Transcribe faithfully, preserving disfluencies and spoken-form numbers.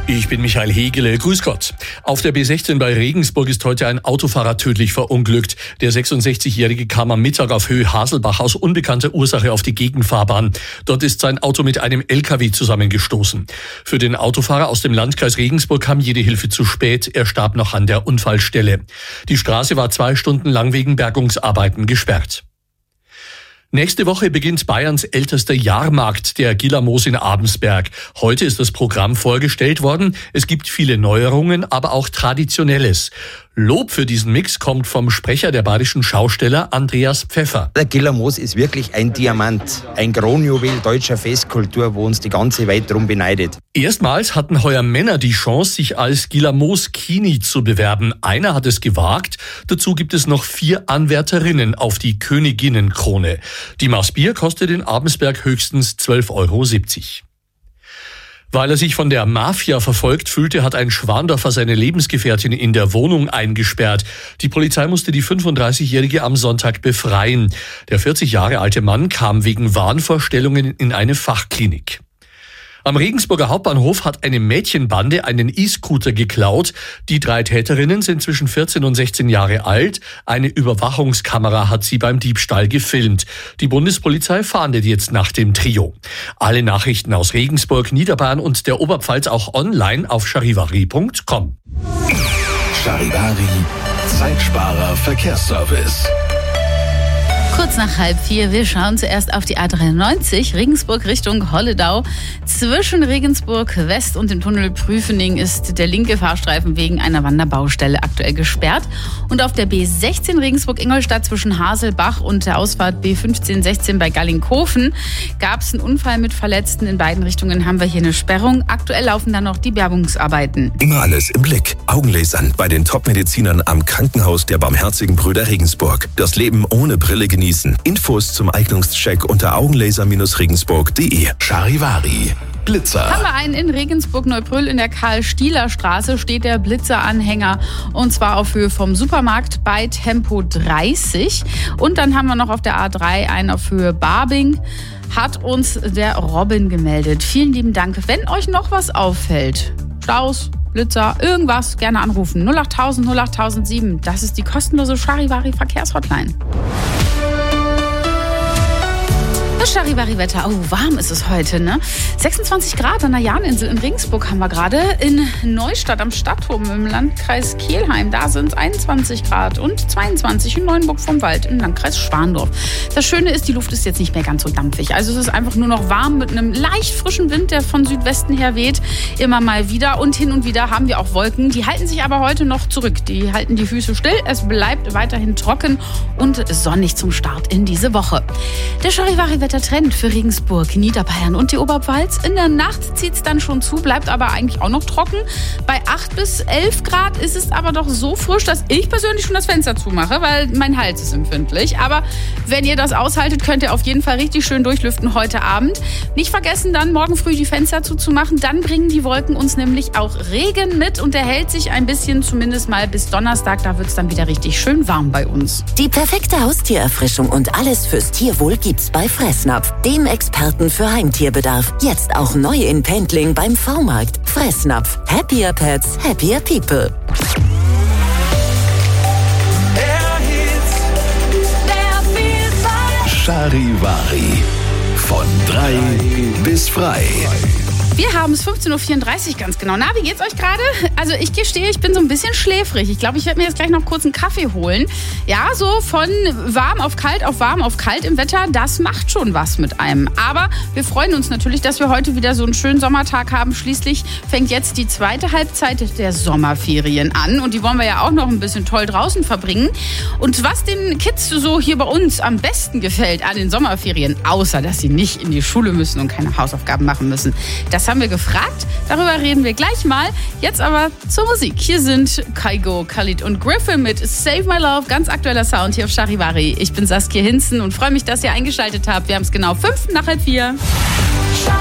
Ich bin Michael Hegele. Grüß Gott. Auf der B sechzehn bei Regensburg ist heute ein Autofahrer tödlich verunglückt. Der sechsundsechzigjährige kam am Mittag auf Höhe Haselbach aus unbekannter Ursache auf die Gegenfahrbahn. Dort ist sein Auto mit einem L K W zusammengestoßen. Für den Autofahrer aus dem Landkreis Regensburg kam jede Hilfe zu spät. Er starb noch an der Unfallstelle. Die Straße war zwei Stunden lang wegen Bergungsarbeiten gesperrt. Nächste Woche beginnt Bayerns ältester Jahrmarkt, der Gillermoos in Abensberg. Heute ist das Programm vorgestellt worden. Es gibt viele Neuerungen, aber auch Traditionelles. Lob für diesen Mix kommt vom Sprecher der bayerischen Schausteller Andreas Pfeffer. Der Gillermoos ist wirklich ein Diamant, ein Kronjuwel deutscher Festkultur, wo uns die ganze Welt drum beneidet. Erstmals hatten heuer Männer die Chance, sich als Gillermoos-Kini zu bewerben. Einer hat es gewagt. Dazu gibt es noch vier Anwärterinnen auf die Königinnenkrone. Die Maß Bier kostet in Abensberg höchstens zwölf Euro siebzig. Weil er sich von der Mafia verfolgt fühlte, hat ein Schwandorfer seine Lebensgefährtin in der Wohnung eingesperrt. Die Polizei musste die fünfunddreißigjährige am Sonntag befreien. Der vierzig Jahre alte Mann kam wegen Wahnvorstellungen in eine Fachklinik. Am Regensburger Hauptbahnhof hat eine Mädchenbande einen E-Scooter geklaut. Die drei Täterinnen sind zwischen vierzehn und sechzehn Jahre alt. Eine Überwachungskamera hat sie beim Diebstahl gefilmt. Die Bundespolizei fahndet jetzt nach dem Trio. Alle Nachrichten aus Regensburg, Niederbayern und der Oberpfalz auch online auf charivari punkt com. Charivari, Zeitsparer Verkehrsservice. Kurz nach halb vier, wir schauen zuerst auf die A dreiundneunzig, Regensburg Richtung Holledau. Zwischen Regensburg West und dem Tunnel Prüfening ist der linke Fahrstreifen wegen einer Wanderbaustelle aktuell gesperrt. Und auf der B sechzehn Regensburg-Ingolstadt zwischen Haselbach und der Ausfahrt B fünfzehn sechzehn bei Gallinghofen gab es einen Unfall mit Verletzten. In beiden Richtungen haben wir hier eine Sperrung. Aktuell laufen dann noch die Bergungsarbeiten. Immer alles im Blick. Augenlasern bei den Top-Medizinern am Krankenhaus der Barmherzigen Brüder Regensburg. Das Leben ohne Brille genießen. Infos zum Eignungscheck unter augenlaser regensburg punkt de. Charivari. Blitzer. Haben wir einen in Regensburg-Neubrüll in der Karl-Stieler-Straße steht der Blitzeranhänger und zwar auf Höhe vom Supermarkt bei Tempo dreißig. Und dann haben wir noch auf der A drei einen auf Höhe Barbing. Hat uns der Robin gemeldet. Vielen lieben Dank. Wenn euch noch was auffällt, Staus, Blitzer, irgendwas, gerne anrufen. null achttausend null achttausendsieben. Das ist die kostenlose Charivari-Verkehrshotline. Das Charivari-Wetter. Oh, warm ist es heute, ne? sechsundzwanzig Grad an der Jahninsel in Regensburg haben wir gerade. In Neustadt am Stadtturm im Landkreis Kelheim, da sind es einundzwanzig Grad und zweiundzwanzig in Neuenburg vom Wald im Landkreis Schwandorf. Das Schöne ist, die Luft ist jetzt nicht mehr ganz so dampfig. Also es ist einfach nur noch warm mit einem leicht frischen Wind, der von Südwesten her weht. Immer mal wieder und hin und wieder haben wir auch Wolken. Die halten sich aber heute noch zurück. Die halten die Füße still. Es bleibt weiterhin trocken und sonnig zum Start in diese Woche. Der Charivari-Wetter Trend für Regensburg, Niederbayern und die Oberpfalz. In der Nacht zieht es dann schon zu, bleibt aber eigentlich auch noch trocken. Bei acht bis elf Grad ist es aber doch so frisch, dass ich persönlich schon das Fenster zumache, weil mein Hals ist empfindlich. Aber wenn ihr das aushaltet, könnt ihr auf jeden Fall richtig schön durchlüften heute Abend. Nicht vergessen, dann morgen früh die Fenster zuzumachen. Dann bringen die Wolken uns nämlich auch Regen mit und der hält sich ein bisschen, zumindest mal bis Donnerstag. Da wird es dann wieder richtig schön warm bei uns. Die perfekte Haustiererfrischung und alles fürs Tierwohl gibt's bei Fressnapf, dem Experten für Heimtierbedarf. Jetzt auch neu in Pendling beim V-Markt. Fressnapf. Happier Pets, happier People. Charivari. Von drei bis frei. Wir haben es fünfzehn Uhr vierunddreißig ganz genau. Na, wie geht's euch gerade? Also ich gestehe, ich bin so ein bisschen schläfrig. Ich glaube, ich werde mir jetzt gleich noch kurz einen Kaffee holen. Ja, so von warm auf kalt auf warm auf kalt im Wetter, das macht schon was mit einem. Aber wir freuen uns natürlich, dass wir heute wieder so einen schönen Sommertag haben. Schließlich fängt jetzt die zweite Halbzeit der Sommerferien an. Und die wollen wir ja auch noch ein bisschen toll draußen verbringen. Und was den Kids so hier bei uns am besten gefällt an den Sommerferien, außer dass sie nicht in die Schule müssen und keine Hausaufgaben machen müssen, das haben wir gefragt. Darüber reden wir gleich mal. Jetzt aber zur Musik. Hier sind Kygo, Khalid und Griffin mit Save My Love. Ganz aktueller Sound hier auf Charivari. Ich bin Saskia Hinzen und freue mich, dass ihr eingeschaltet habt. Wir haben es genau fünf nach halb vier.